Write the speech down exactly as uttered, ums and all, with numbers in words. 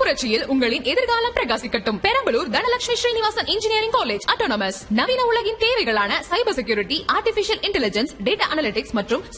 புரட்சியில் உங்களின் எதிர்காலம் பிரகாசிக்கட்டும். Perambalur Dhanalakshmi Srinivasan engineering college autonomous நவீன உலகின் தேவைகளான cyber security, artificial intelligence, data analytics மற்றும்